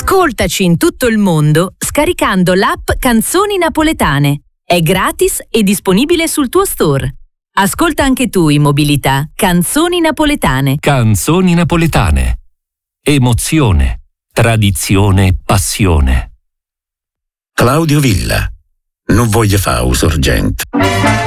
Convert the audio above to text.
Ascoltaci in tutto il mondo scaricando l'app Canzoni Napoletane. È gratis e disponibile sul tuo store. Ascolta anche tu in mobilità Canzoni Napoletane. Canzoni Napoletane. Emozione, tradizione, passione. Claudio Villa. Non voglio fa usurgente.